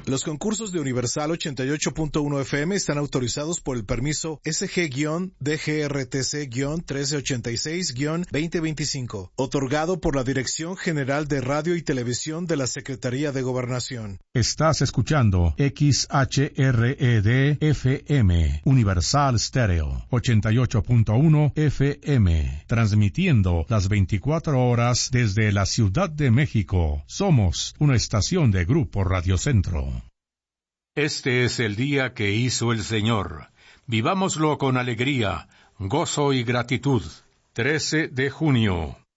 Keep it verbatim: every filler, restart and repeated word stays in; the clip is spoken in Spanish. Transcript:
Los concursos de Universal ochenta y ocho punto uno F M están autorizados por el permiso S G D G R T C trece ochenta y seis veinte veinticinco, otorgado por la Dirección General de Radio y Televisión de la Secretaría de Gobernación. Estás escuchando X H R E D F M, Universal Stereo, ochenta y ocho punto uno F M, transmitiendo las veinticuatro horas desde la Ciudad de México. Somos una estación de Grupo Radio Centro. Este es el día que hizo el Señor. Vivámoslo con alegría, gozo y gratitud. trece de junio.